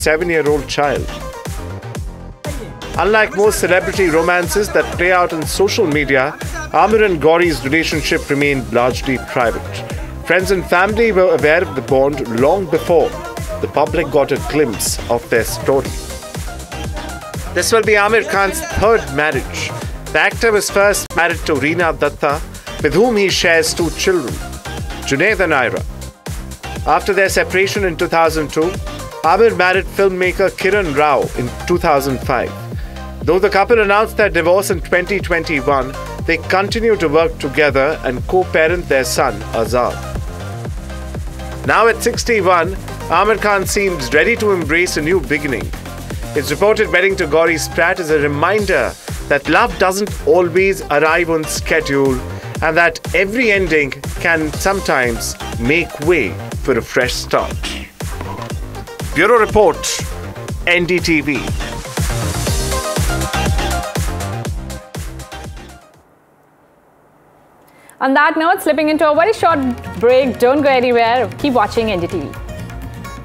7-year-old child. Unlike most celebrity romances that play out in social media, Aamir and Gauri's relationship remained largely private. Friends and family were aware of the bond long before the public got a glimpse of their story. This will be Aamir Khan's third marriage. The actor was first married to Reena Datta, with whom he shares 2 children, Junaid and Ira. After their separation in 2002, Aamir married filmmaker Kiran Rao in 2005. Though the couple announced their divorce in 2021, they continue to work together and co-parent their son, Azad. Now at 61, Aamir Khan seems ready to embrace a new beginning. His reported wedding to Gauri Sprat is a reminder that love doesn't always arrive on schedule and that every ending can sometimes make way for a fresh start. Bureau Report, NDTV. On that note, slipping into a very short break, don't go anywhere. Keep watching NDTV.